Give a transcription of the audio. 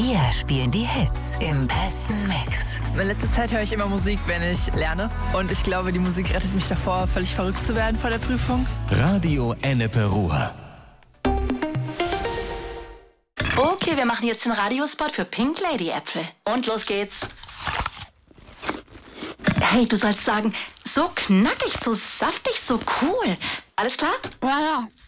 Wir spielen die Hits im besten Mix. In letzter Zeit höre ich immer Musik, wenn ich lerne. Und ich glaube, die Musik rettet mich davor, völlig verrückt zu werden vor der Prüfung. Radio Ennepe Ruhr. Okay, wir machen jetzt den Radiospot für Pink Lady Äpfel. Und los geht's. Hey, du sollst sagen, so knackig, so saftig, so cool. Alles klar? Ja.